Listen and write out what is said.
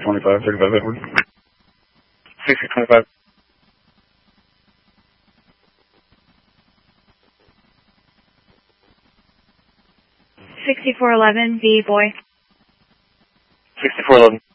25, 35 Edward. 6025. 6411, B boy. 6411.